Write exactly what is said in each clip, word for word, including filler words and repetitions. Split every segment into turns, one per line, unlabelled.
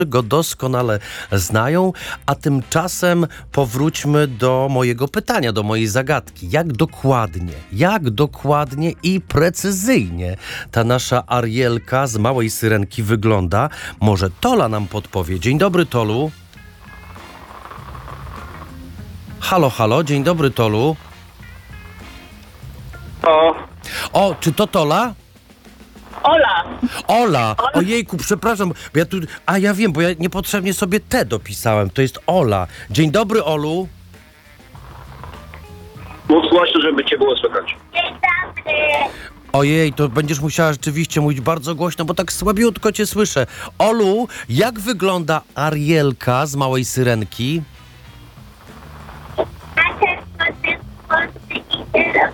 go doskonale znają, a tymczasem powróćmy do mojego pytania, do mojej zagadki. Jak dokładnie, jak dokładnie i precyzyjnie ta nasza Arielka z Małej Syrenki wygląda? Może Tola nam podpowie. Dzień dobry, Tolu. Halo, halo, dzień dobry, Tolu.
O,
O, czy to Tola?
Ola.
Ola! Ojejku, przepraszam, bo ja tu... A ja wiem, bo ja niepotrzebnie sobie T dopisałem. To jest Ola. Dzień dobry, Olu.
Mów głośno, żeby cię było słychać.
Dzień dobry.
Ojej, to będziesz musiała rzeczywiście mówić bardzo głośno, bo tak słabiutko cię słyszę. Olu, jak wygląda Arielka z Małej Syrenki?
A ten potem włosy i teraz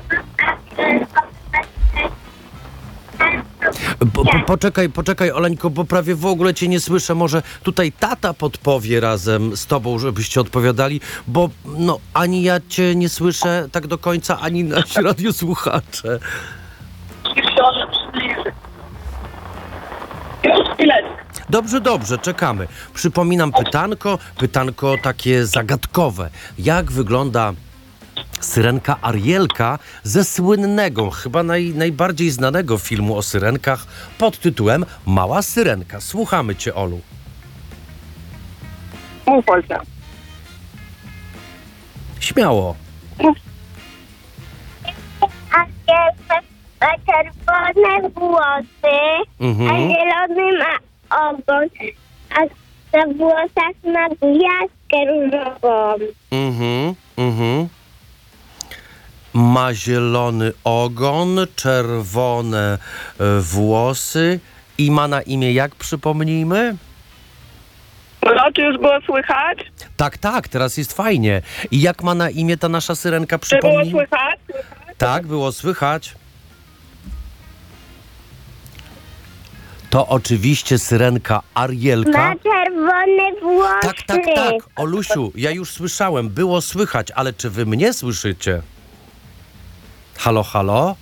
Po, po, poczekaj, poczekaj, Oleńko, bo prawie w ogóle cię nie słyszę. Może tutaj tata podpowie razem z tobą, żebyście odpowiadali, bo no ani ja cię nie słyszę tak do końca, ani nasi radiosłuchacze. Dobrze, dobrze, czekamy. Przypominam pytanko, pytanko takie zagadkowe. Jak wygląda Syrenka Arielka ze słynnego, chyba naj, najbardziej znanego filmu o syrenkach pod tytułem Mała Syrenka? Słuchamy cię, Olu.
Mów Olcia.
Śmiało.
Arielka ma czerwone włosy, a
Mhm.
zielony ma ogon, a na włosach ma gwiazdkę różową.
Mhm, mhm. Ma zielony ogon, czerwone e, włosy i ma na imię jak, przypomnijmy?
No, czy już było słychać?
Tak, tak, teraz jest fajnie. I jak ma na imię ta nasza syrenka,
Czy było
przypomnijmy?
słychać?
Tak, było słychać. To oczywiście syrenka Arielka.
Ma czerwone włosy.
Tak, tak, tak. Olusiu, ja już słyszałem, było słychać, ale czy wy mnie słyszycie? Halo, halo?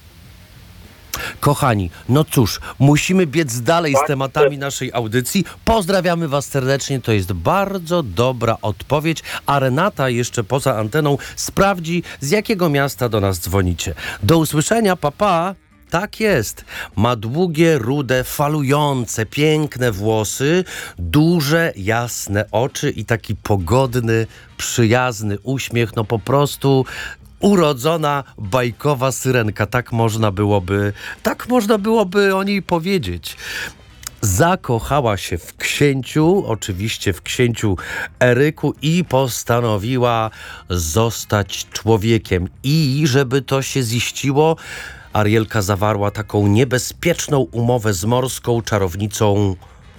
Kochani, no cóż, musimy biec dalej z tematami naszej audycji. Pozdrawiamy was serdecznie, to jest bardzo dobra odpowiedź, a Renata jeszcze poza anteną sprawdzi, z jakiego miasta do nas dzwonicie. Do usłyszenia, pa, pa. Tak jest. Ma długie, rude, falujące, piękne włosy, duże, jasne oczy i taki pogodny, przyjazny uśmiech. No po prostu urodzona, bajkowa syrenka. Tak można byłoby, tak można byłoby o niej powiedzieć. Zakochała się w księciu, oczywiście w księciu Eryku i postanowiła zostać człowiekiem. I żeby to się ziściło, Arielka zawarła taką niebezpieczną umowę z morską czarownicą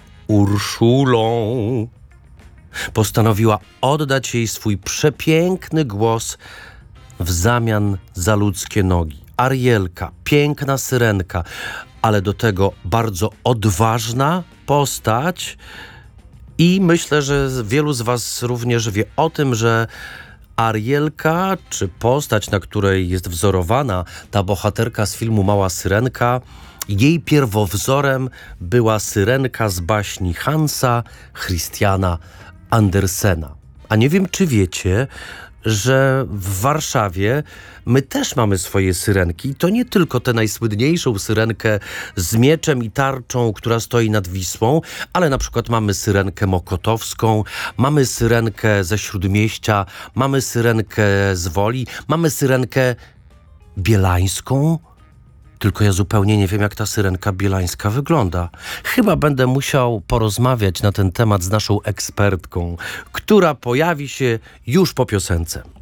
Urszulą. Postanowiła oddać jej swój przepiękny głos w zamian za ludzkie nogi. Arielka, piękna syrenka, ale do tego bardzo odważna postać i myślę, że wielu z was również wie o tym, że Arielka, czy postać, na której jest wzorowana ta bohaterka z filmu Mała Syrenka, jej pierwowzorem była syrenka z baśni Hansa Christiana Andersena. A nie wiem, czy wiecie, że w Warszawie my też mamy swoje syrenki. I to nie tylko tę najsłynniejszą syrenkę z mieczem i tarczą, która stoi nad Wisłą, ale na przykład mamy syrenkę mokotowską, mamy syrenkę ze Śródmieścia, mamy syrenkę z Woli, mamy syrenkę bielańską. Tylko ja zupełnie nie wiem, jak ta syrenka bielańska wygląda. Chyba będę musiał porozmawiać na ten temat z naszą ekspertką, która pojawi się już po piosence.